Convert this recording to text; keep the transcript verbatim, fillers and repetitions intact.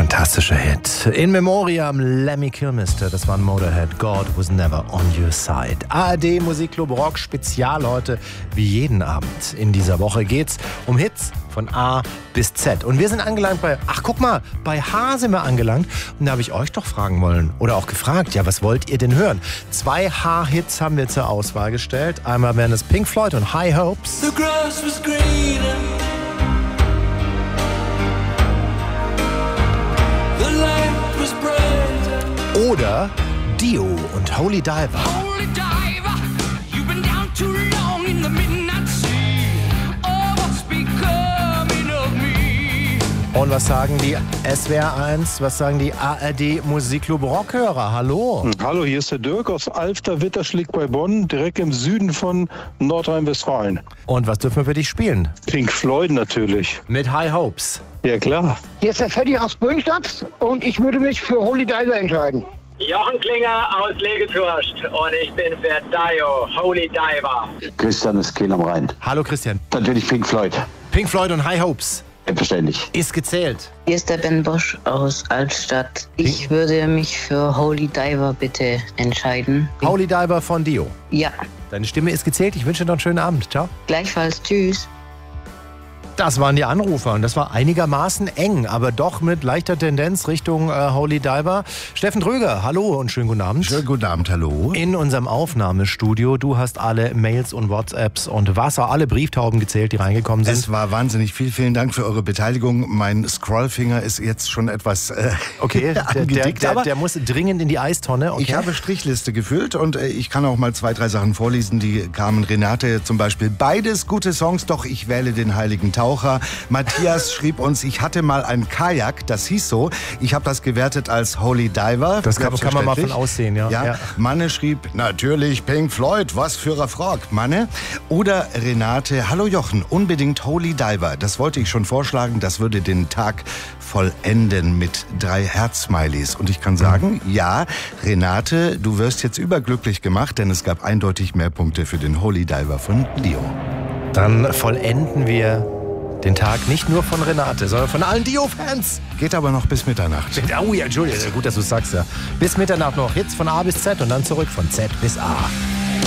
Fantastischer Hit. In Memoriam, Lemmy Kilmister, das war ein Motorhead. God was never on your side. A R D Musikclub Rock Spezial heute, wie jeden Abend in dieser Woche, geht's um Hits von A bis Z. Und wir sind angelangt bei, ach guck mal, bei H sind wir angelangt. Und da habe ich euch doch fragen wollen oder auch gefragt, ja, was wollt ihr denn hören? Zwei H-Hits haben wir zur Auswahl gestellt. Einmal wären es Pink Floyd und High Hopes. The grass was greener. Oder Dio und Holy Diver. Holy Diver, you've been down too long in the midnight sea. Oh, what's becoming of me? Und was sagen die S W R eins, was sagen die A R D Musikclub Rockhörer? Hallo. Hallo, hier ist der Dirk aus Alfter-Witterschlick bei Bonn, direkt im Süden von Nordrhein-Westfalen. Und was dürfen wir für dich spielen? Pink Floyd natürlich. Mit High Hopes. Ja, klar. Hier ist der Freddy aus Böhnstadt und ich würde mich für Holy Diver entscheiden. Jochen Klinger aus Legeturst und ich bin für Dio, Holy Diver. Christian ist Kiel am Rhein. Hallo Christian. Natürlich Pink Floyd. Pink Floyd und High Hopes. Selbstverständlich. Ist gezählt. Hier ist der Ben Bosch aus Altstadt. Ich würde mich für Holy Diver bitte entscheiden. Holy Diver von Dio. Ja. Deine Stimme ist gezählt. Ich wünsche dir noch einen schönen Abend. Ciao. Gleichfalls. Tschüss. Das waren die Anrufer und das war einigermaßen eng, aber doch mit leichter Tendenz Richtung äh, Holy Diver. Steffen Dröger, hallo und schönen guten Abend. Schönen guten Abend, hallo. In unserem Aufnahmestudio, du hast alle Mails und WhatsApps und Wasser, alle Brieftauben gezählt, die reingekommen sind. Es war wahnsinnig viel, vielen Dank für eure Beteiligung. Mein Scrollfinger ist jetzt schon etwas äh, okay, der, der, angedickt, der, aber der muss dringend in die Eistonne. Okay. Ich habe Strichliste gefüllt und äh, ich kann auch mal zwei, drei Sachen vorlesen, die kamen. Renate zum Beispiel, beides gute Songs, doch ich wähle den Heiligen Taucher. Matthias schrieb uns, ich hatte mal ein Kajak, das hieß so. Ich habe das gewertet als Holy Diver. Das kann, kann man mal von aussehen, ja. ja. ja. Manne schrieb, natürlich Pink Floyd, was für ein Frog, Manne. Oder Renate, hallo Jochen, unbedingt Holy Diver. Das wollte ich schon vorschlagen, das würde den Tag vollenden mit drei Herz-Smileys. Und ich kann sagen, ja, Renate, du wirst jetzt überglücklich gemacht, denn es gab eindeutig mehr Punkte für den Holy Diver von Dio. Dann vollenden wir den Tag nicht nur von Renate, sondern von allen Dio-Fans. Geht aber noch bis Mitternacht. Oh ja, Entschuldigung, gut, dass du sagst, ja. Bis Mitternacht noch Hits von A bis Z und dann zurück von Z bis A.